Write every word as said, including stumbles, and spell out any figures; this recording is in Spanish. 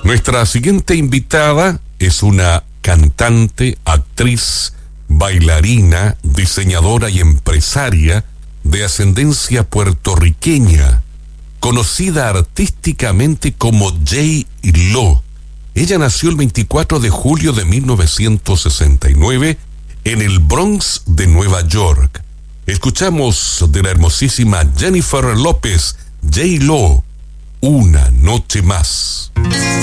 Nuestra siguiente invitada es una cantante, actriz, bailarina, diseñadora y empresaria de ascendencia puertorriqueña, conocida artísticamente como J-Lo. Ella nació el veinticuatro de julio de mil novecientos sesenta y nueve en el Bronx de Nueva York. Escuchamos de la hermosísima Jennifer López, J-Lo, Una Noche Más.